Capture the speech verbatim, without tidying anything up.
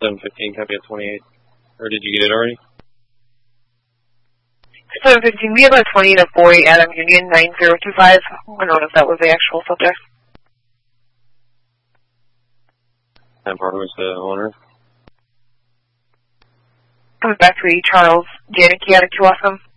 seven fifteen, copy at twenty-eight. Or did you get it already? seven fifteen, we have a twenty to forty Adam Union nine zero two five. I don't know if that was the actual subject. That part was the owner. Coming back to the Charles Janicki out of Q Awesome.